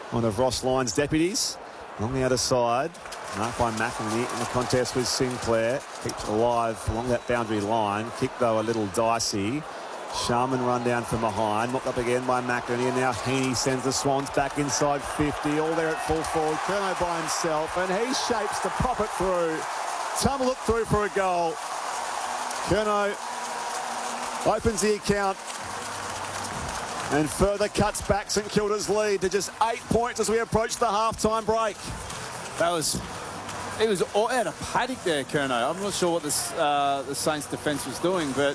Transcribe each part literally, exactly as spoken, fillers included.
one of Ross Lyon's deputies. Along the other side, marked by McInerney in the contest with Sinclair. Keeps it alive along that boundary line. Kick, though, a little dicey. Sharman run down from behind. Mopped up again by McInerney. And now Heaney sends the Swans back inside fifty. All there at full forward. Curnow by himself. And he shapes to pop it through. Tumble it through for a goal. Curnow opens the account and further cuts back St Kilda's lead to just eight points as we approach the half-time break. That was, it was all out of paddock there, Curnow. I'm not sure what this, uh, the Saints defence was doing, but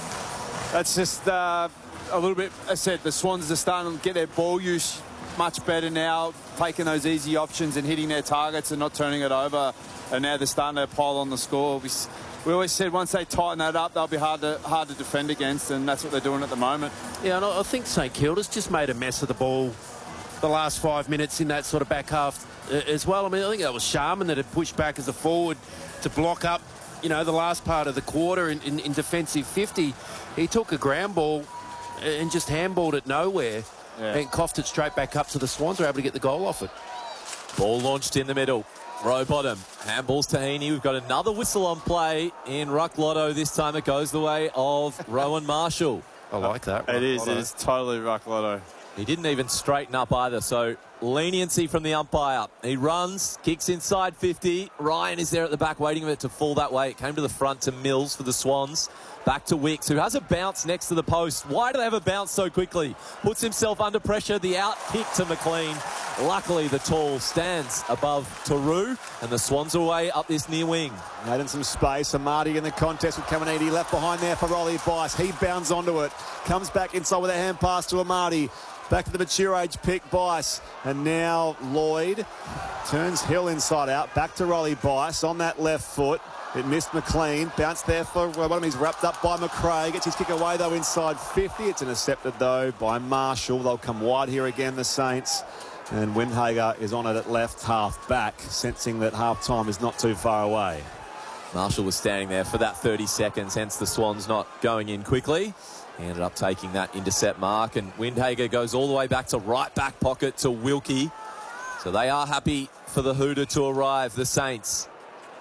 that's just uh, a little bit, as I said, the Swans are starting to get their ball use much better now, taking those easy options and hitting their targets and not turning it over, and now they're starting to pile on the score. We, we always said once they tighten that up, they'll be hard to hard to defend against, and that's what they're doing at the moment. Yeah, and I think St Kilda's just made a mess of the ball the last five minutes in that sort of back half uh, as well. I mean, I think that was Sharman that had pushed back as a forward to block up, you know, the last part of the quarter in, in, in defensive fifty. He took a ground ball and just handballed it nowhere, yeah, and coughed it straight back up to the Swans. Were able to get the goal off it. Ball launched in the middle. Rowbottom, handballs to Heaney. We've got another whistle on play in Ruck Lotto. This time it goes the way of Rowan Marshall. I like that. It is, it is totally Ruck Lotto. He didn't even straighten up either, so leniency from the umpire. He runs, kicks inside fifty. Ryan is there at the back waiting for it to fall that way. It came to the front to Mills for the Swans. Back to Wicks, who has a bounce next to the post. Why do they have a bounce so quickly? Puts himself under pressure. The out kick to McLean. Luckily, the tall stands above Taru, and the Swans are away up this near wing. Adding some space. Amati in the contest with Caminiti. Left behind there for Rolly Bice. He bounds onto it. Comes back inside with a hand pass to Amati. Back to the mature age pick, Bice. And now Lloyd turns Hill inside out. Back to Rolly Bice on that left foot. It missed McLean. Bounced there for one of them. He's wrapped up by McRae. Gets his kick away, though, inside fifty. It's intercepted, though, by Marshall. They'll come wide here again, the Saints. And Windhager is on it at left half back, sensing that half-time is not too far away. Marshall was standing there for that thirty seconds, hence the Swans not going in quickly. He ended up taking that intercept mark, and Windhager goes all the way back to right back pocket to Wilkie. So they are happy for the hooter to arrive, the Saints.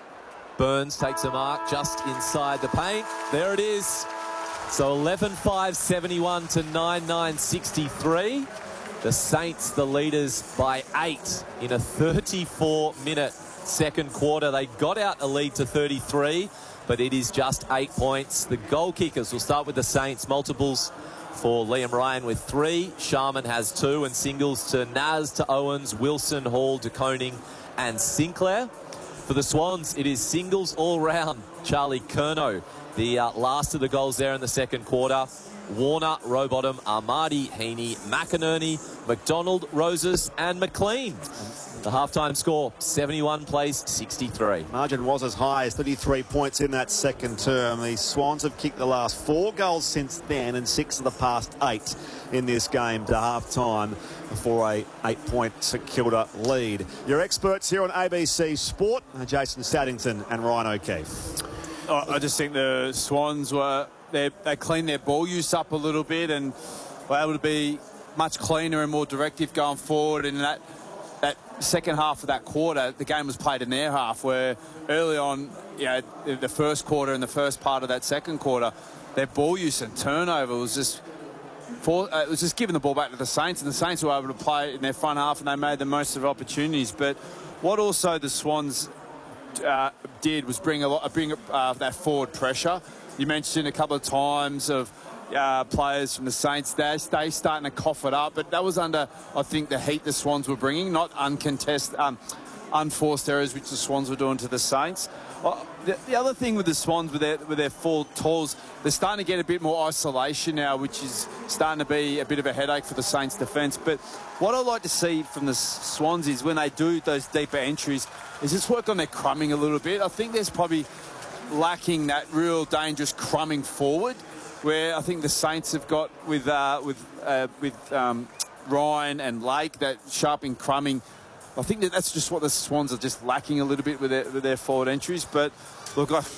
Burns takes a mark just inside the paint. There it is. So eleven five seventy-one to nine nine sixty-three. The Saints, the leaders by eight in a thirty-four minute second quarter. They got out a lead to thirty-three, but it is just eight points. The goal kickers will start with the Saints. Multiples for Liam Ryan with three. Sharman has two, and singles to Naz, to Owens, Wilson, Hall, de Koning and Sinclair. For the Swans, it is singles all round. Charlie Curnow, the uh, last of the goals there in the second quarter. Warner, Rowbottom, Armadi, Heaney, McInerney, McDonald, Roses and McLean. The halftime score, seventy-one plays sixty-three. Margin was as high as thirty-three points in that second term. The Swans have kicked the last four goals since then and six of the past eight in this game to half-time for a eight-point St Kilda lead. Your experts here on A B C Sport, Jason Saddington and Ryan O'Keefe. Oh, I just think the Swans were, they cleaned their ball use up a little bit and were able to be much cleaner and more directive going forward. And that that second half of that quarter, the game was played in their half, where early on, you know, the first quarter and the first part of that second quarter, their ball use and turnover was just for, uh, it was just giving the ball back to the Saints, and the Saints were able to play in their front half, and they made the most of opportunities. But what also the Swans uh, did was bring a lot, bring uh, that forward pressure. You mentioned a couple of times of uh, players from the Saints. They they starting to cough it up, but that was under, I think, the heat the Swans were bringing, not uncontested, um, unforced errors which the Swans were doing to the Saints. Uh, the, the other thing with the Swans, with their with their full tools, they're starting to get a bit more isolation now, which is starting to be a bit of a headache for the Saints' defence. But what I like to see from the Swans is when they do those deeper entries, is just work on their crumbing a little bit. I think there's probably lacking that real dangerous crumbing forward, where I think the Saints have got with uh, with uh, with um, Ryan and Lake, that sharping crumbing. I think that that's just what the Swans are just lacking a little bit with their, with their forward entries. But look, I,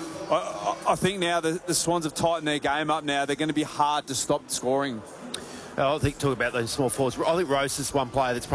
I, I think now the, the Swans have tightened their game up now. They're going to be hard to stop scoring. I think talk about those small forwards. I think Rose is one player that's probably